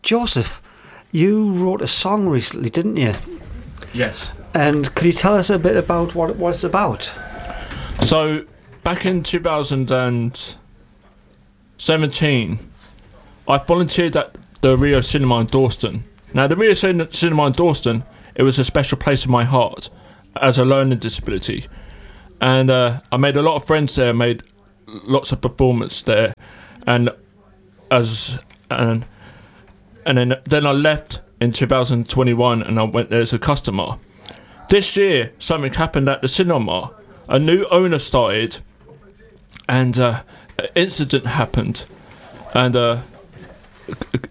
Joseph, you wrote a song recently, didn't you? Yes. And can you tell us a bit about what it was about? So, back in 2017, I volunteered at the Rio Cinema in Dawston. Now, the Rio Cinema in Dawston, it was a special place in my heart as a learning disability. And I made a lot of friends there, made lots of performance there. And then I left in 2021 and I went there as a customer. This year, something happened at the cinema. A new owner started, and an incident happened, and